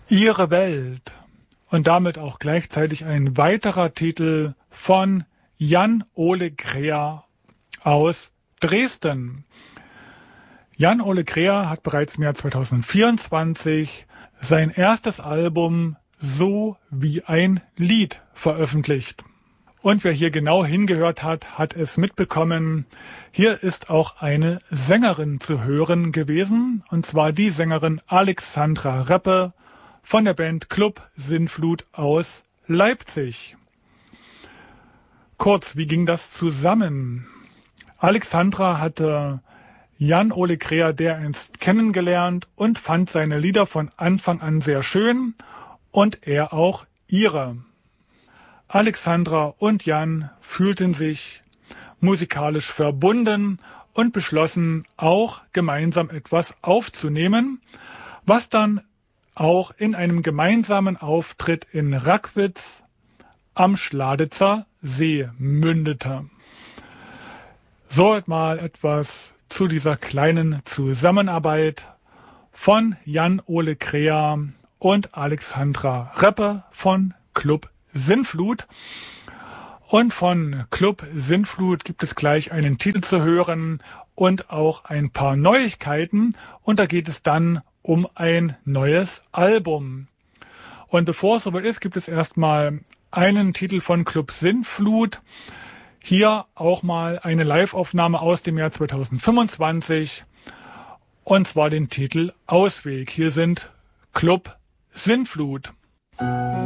Ihre Welt und damit auch gleichzeitig ein weiterer Titel von Jan-Ole Kräher aus Dresden. Jan-Ole Kräher hat bereits im Jahr 2024 sein erstes Album So wie ein Lied veröffentlicht. Und wer hier genau hingehört hat, hat es mitbekommen. Hier ist auch eine Sängerin zu hören gewesen, und zwar die Sängerin Alexandra Reppe von der Band Club Sintflut aus Leipzig. Kurz, wie ging das zusammen? Alexandra hatte Jan-Ole Kräher dereinst kennengelernt und fand seine Lieder von Anfang an sehr schön und er auch ihre. Alexandra und Jan fühlten sich musikalisch verbunden und beschlossen auch gemeinsam etwas aufzunehmen, was dann auch in einem gemeinsamen Auftritt in Rackwitz am Schladitzer See mündete. So mal etwas zu dieser kleinen Zusammenarbeit von Jan-Ole Kräher und Alexandra Reppe von Club Sintflut. Und von Club Sintflut gibt es gleich einen Titel zu hören und auch ein paar Neuigkeiten. Und da geht es dann um ein neues Album. Und bevor es soweit ist, gibt es erstmal einen Titel von Club Sintflut. Hier auch mal eine Live-Aufnahme aus dem Jahr 2025. Und zwar den Titel Ausweg. Hier sind Club Sintflut.